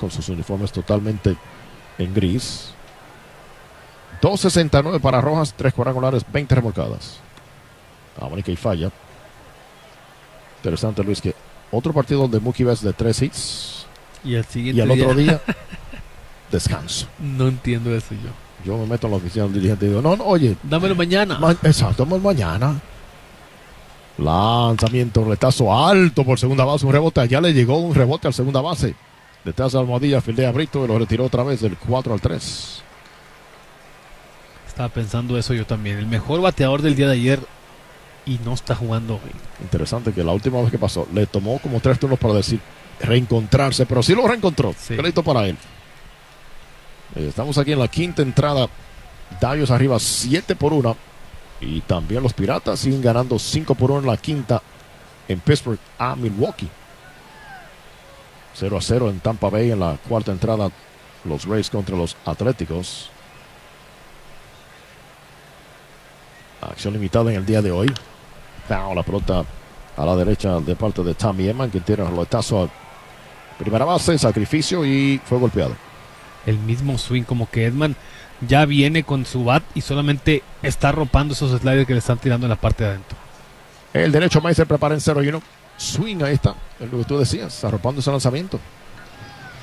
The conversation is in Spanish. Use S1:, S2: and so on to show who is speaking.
S1: con sus uniformes totalmente en gris. 2.69 para Rojas, 3 cuadrangulares, 20 remolcadas. Abanique y falla. Interesante, Luis, que otro partido donde Mookie Betts de 3 hits.
S2: Y el siguiente
S1: y al otro día, descanso.
S2: No entiendo eso yo.
S1: Yo me meto en la oficina del dirigente y digo, no, oye.
S2: Dámelo mañana.
S1: Exacto, mañana. Lanzamiento, retazo alto por segunda base, un rebote. Allá le llegó un rebote al segunda base. Detrás de la almohadilla, fildea Brito y lo retiró otra vez del 4-3.
S2: Estaba pensando eso yo también. El mejor bateador del día de ayer y no está jugando hoy.
S1: Interesante que la última vez que pasó le tomó como 3 turnos para decir reencontrarse, pero sí lo reencontró.
S2: Sí.
S1: Crédito para él. Estamos aquí en la quinta entrada. Dodgers arriba 7-1. Y también los Piratas siguen ganando 5-1 en la quinta en Pittsburgh a Milwaukee. 0-0 en Tampa Bay en la cuarta entrada. Los Rays contra los Atléticos. Acción limitada en el día de hoy. La pelota a la derecha de parte de Tommy Edman, que tiene el roletazo a primera base, sacrificio y fue golpeado.
S2: El mismo swing, como que Edman ya viene con su bat y solamente está arropando esos sliders que le están tirando en la parte de adentro.
S1: El derecho Meiser prepara en 0-1. Swing, ahí está, es lo que tú decías, arropando ese lanzamiento.